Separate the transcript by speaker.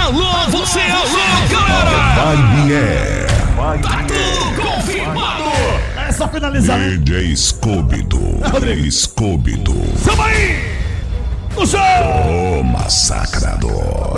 Speaker 1: Alô, você, alô, galera!
Speaker 2: Vai
Speaker 1: Tudo confirmado!
Speaker 3: É só finalizar, né?
Speaker 2: DJ Scooby-Doo. Scooby-Doo.
Speaker 3: Samba aí! No show!
Speaker 2: O massacrador.